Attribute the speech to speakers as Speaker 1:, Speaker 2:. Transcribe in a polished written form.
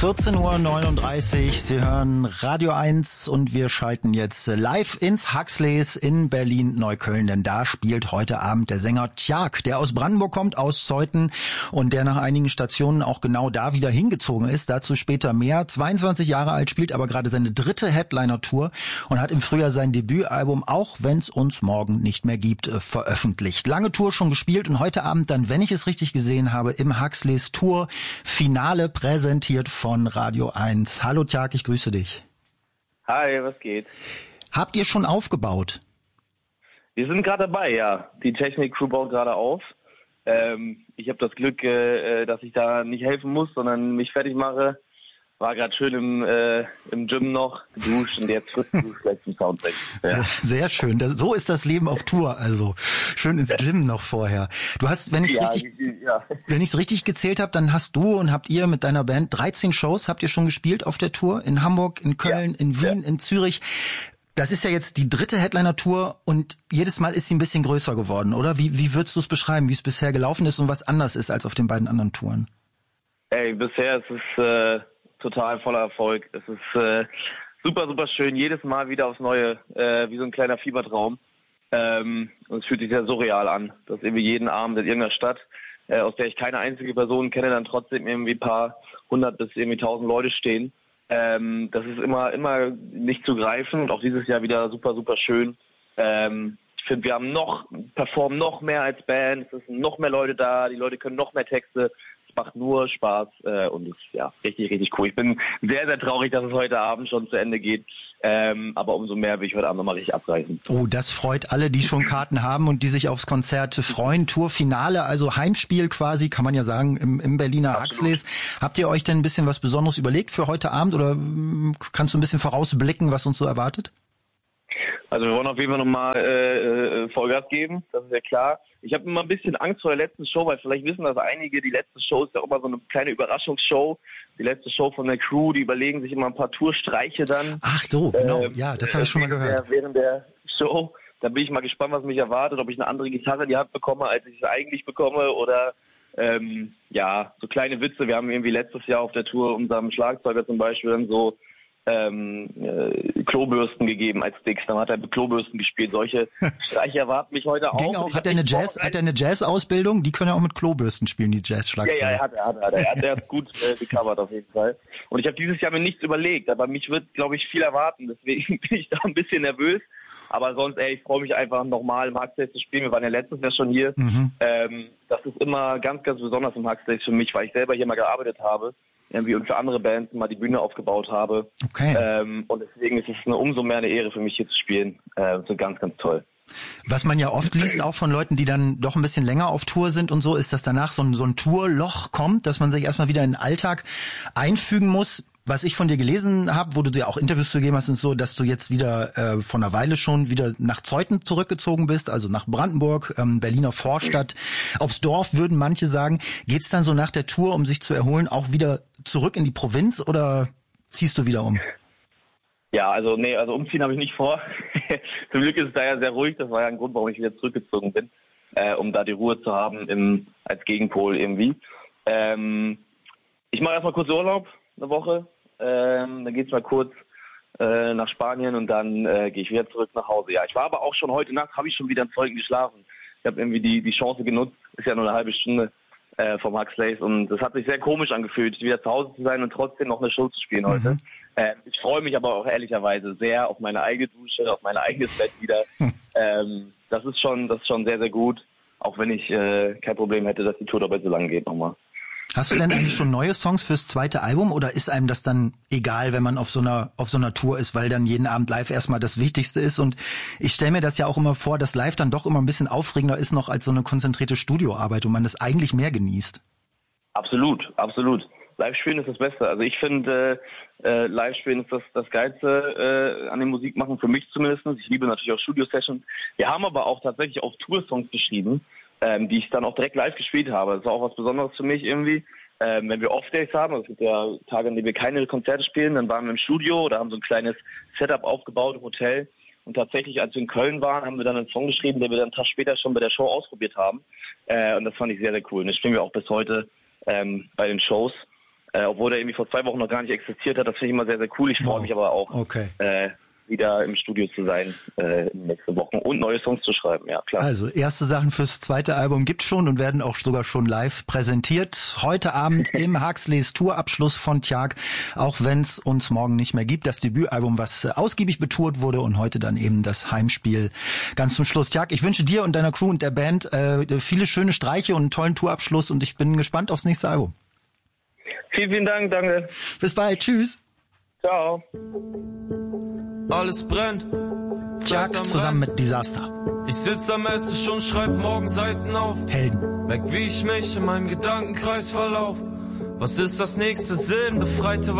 Speaker 1: 14:39 Uhr, Sie hören Radio 1 und wir schalten jetzt live ins Huxleys in Berlin-Neukölln, denn da spielt heute Abend der Sänger Tjark, der aus Brandenburg kommt, aus Zeuthen und der nach einigen Stationen auch genau da wieder hingezogen ist. Dazu später mehr. 22 Jahre alt, spielt aber gerade seine dritte Headliner-Tour und hat im Frühjahr sein Debütalbum Auch wenn's uns morgen nicht mehr gibt veröffentlicht. Lange Tour schon gespielt und heute Abend dann, wenn ich es richtig gesehen habe, im Huxleys Tour Finale präsentiert von Radio 1. Hallo Tjark, ich grüße dich.
Speaker 2: Hi, was geht?
Speaker 1: Habt ihr schon aufgebaut?
Speaker 2: Wir sind gerade dabei, ja. Die Technik-Crew baut gerade auf. Ich habe das Glück, dass ich da nicht helfen muss, sondern mich fertig mache. War gerade schön im Gym noch, geduscht und jetzt frisch geduscht, gleich zum Soundcheck. Ja.
Speaker 1: Sehr schön. So ist das Leben auf Tour, also. Schön ins Gym noch vorher. Du hast, wenn ich es richtig gezählt habe, dann hast du und habt ihr mit deiner Band 13 Shows habt ihr schon gespielt auf der Tour in Hamburg, in Köln, in Wien, in Zürich. Das ist ja jetzt die dritte Headliner-Tour und jedes Mal ist sie ein bisschen größer geworden, oder? Wie würdest du es beschreiben, wie es bisher gelaufen ist und was anders ist als auf den beiden anderen Touren?
Speaker 2: Bisher ist es total voller Erfolg. Es ist super, super schön. Jedes Mal wieder aufs Neue, wie so ein kleiner Fiebertraum. Und es fühlt sich sehr surreal an, dass irgendwie jeden Abend in irgendeiner Stadt, aus der ich keine einzige Person kenne, dann trotzdem irgendwie ein paar 100 bis irgendwie 1000 Leute stehen. Das ist immer nicht zu greifen und auch dieses Jahr wieder super, super schön. Ich finde, wir performen noch mehr als Band. Es sind noch mehr Leute da. Die Leute können noch mehr Texte. Macht nur Spaß und ist ja richtig, richtig cool. Ich bin sehr, sehr traurig, dass es heute Abend schon zu Ende geht. Aber umso mehr will ich heute Abend nochmal richtig abreißen.
Speaker 1: Oh, das freut alle, die schon Karten haben und die sich aufs Konzert freuen. Tourfinale, also Heimspiel quasi, kann man ja sagen, im Berliner Huxleys. Habt ihr euch denn ein bisschen was Besonderes überlegt für heute Abend oder kannst du ein bisschen vorausblicken, was uns so erwartet?
Speaker 2: Also wir wollen auf jeden Fall nochmal Vollgas geben, das ist ja klar. Ich habe immer ein bisschen Angst vor der letzten Show, weil vielleicht wissen das einige, die letzte Show ist ja auch immer so eine kleine Überraschungsshow. Die letzte Show von der Crew, die überlegen sich immer ein paar Tourstreiche dann.
Speaker 1: Ach so, genau, ja, das habe ich schon mal gehört.
Speaker 2: Während der Show, da bin ich mal gespannt, was mich erwartet, ob ich eine andere Gitarre in die Hand bekomme, als ich es eigentlich bekomme oder so kleine Witze. Wir haben irgendwie letztes Jahr auf der Tour unserem Schlagzeuger zum Beispiel dann so Klobürsten gegeben als Sticks. Dann hat er mit Klobürsten gespielt. Solche Streiche erwarten mich heute auch.
Speaker 1: Hat er eine Jazz-Ausbildung? Die können ja auch mit Klobürsten spielen, die Jazz-Schlagzeuger.
Speaker 2: Ja, er hat gut gecovert auf jeden Fall. Und ich habe dieses Jahr mir nichts überlegt, aber mich wird, glaube ich, viel erwarten. Deswegen bin ich da ein bisschen nervös. Aber sonst, ich freue mich einfach nochmal im Huxleys zu spielen. Wir waren ja letztes Jahr schon hier. Das ist immer ganz, ganz besonders im Huxleys für mich, weil ich selber hier mal gearbeitet habe. Irgendwie und für andere Bands mal die Bühne aufgebaut habe.
Speaker 1: Okay.
Speaker 2: Und deswegen ist es umso mehr eine Ehre für mich hier zu spielen. So ganz, ganz toll.
Speaker 1: Was man ja oft liest, auch von Leuten, die dann doch ein bisschen länger auf Tour sind und so, ist, dass danach so ein Tourloch kommt, dass man sich erstmal wieder in den Alltag einfügen muss. Was ich von dir gelesen habe, wo du dir auch Interviews gegeben hast, ist so, dass du jetzt wieder vor einer Weile schon wieder nach Zeuthen zurückgezogen bist, also nach Brandenburg, Berliner Vorstadt. Aufs Dorf würden manche sagen. Geht's dann so nach der Tour, um sich zu erholen, auch wieder zurück in die Provinz oder ziehst du wieder um?
Speaker 2: Ja, also umziehen habe ich nicht vor. Zum Glück ist es da ja sehr ruhig. Das war ja ein Grund, warum ich wieder zurückgezogen bin, um da die Ruhe zu haben als Gegenpol irgendwie. Ich mache erstmal kurz Urlaub, eine Woche. Dann geht's mal kurz nach Spanien und dann gehe ich wieder zurück nach Hause. Ja, ich war aber auch schon heute Nacht, habe ich schon wieder in Zeuthen geschlafen. Ich habe irgendwie die Chance genutzt, ist ja nur eine halbe Stunde vom Huxleys und das hat sich sehr komisch angefühlt, wieder zu Hause zu sein und trotzdem noch eine Show zu spielen heute. Ich freue mich aber auch ehrlicherweise sehr auf meine eigene Dusche, auf mein eigenes Bett wieder. Das ist schon sehr, sehr gut, auch wenn ich kein Problem hätte, dass die Tour dabei so lange geht nochmal.
Speaker 1: Hast du denn eigentlich schon neue Songs fürs zweite Album oder ist einem das dann egal, wenn man auf so einer Tour ist, weil dann jeden Abend live erstmal das Wichtigste ist? Und ich stelle mir das ja auch immer vor, dass live dann doch immer ein bisschen aufregender ist noch als so eine konzentrierte Studioarbeit und man das eigentlich mehr genießt.
Speaker 2: Absolut, absolut. Live-Spielen ist das Beste. Also ich finde, Live-Spielen ist das Geilste an dem Musikmachen, für mich zumindest. Ich liebe natürlich auch Studio-Sessions. Wir haben aber auch tatsächlich auch Tour-Songs geschrieben, die ich dann auch direkt live gespielt habe. Das ist auch was Besonderes für mich irgendwie. Wenn wir Off-Days haben, also es gibt ja Tage, an denen wir keine Konzerte spielen, dann waren wir im Studio oder haben so ein kleines Setup aufgebaut im Hotel. Und tatsächlich, als wir in Köln waren, haben wir dann einen Song geschrieben, den wir dann einen Tag später schon bei der Show ausprobiert haben. Und das fand ich sehr, sehr cool. Und das spielen wir auch bis heute bei den Shows. obwohl der irgendwie vor 2 Wochen noch gar nicht existiert hat. Das finde ich immer sehr, sehr cool. Ich freue mich aber auch, wieder im Studio zu sein in den nächsten Wochen und neue Songs zu schreiben, ja klar.
Speaker 1: Also erste Sachen fürs zweite Album gibt's schon und werden auch sogar schon live präsentiert. Heute Abend im Huxleys Tourabschluss von Tjag, auch wenn es uns morgen nicht mehr gibt. Das Debütalbum, was ausgiebig betourt wurde und heute dann eben das Heimspiel ganz zum Schluss. Tjag, ich wünsche dir und deiner Crew und der Band viele schöne Streiche und einen tollen Tourabschluss und ich bin gespannt aufs nächste Album.
Speaker 2: Vielen, vielen Dank, danke.
Speaker 1: Bis bald, tschüss.
Speaker 2: Ciao.
Speaker 3: Alles brennt.
Speaker 1: Tjag zusammen mit Disaster.
Speaker 3: Ich sitz am Esstisch und schreib morgen Seiten auf.
Speaker 1: Helden.
Speaker 3: Merk, wie ich mich in meinem Gedankenkreis verlauf. Was ist das nächste Sinn? Befreite